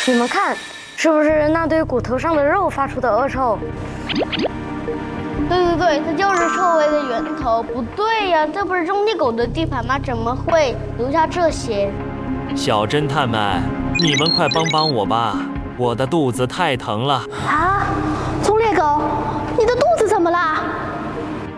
你们看，是不是那堆骨头上的肉发出的恶臭？ 对，它就是臭味的源头。不对呀，这不是种地狗的地盘吗？怎么会留下这些？ 小侦探们，你们快帮帮我吧，我的肚子太疼了。 啊！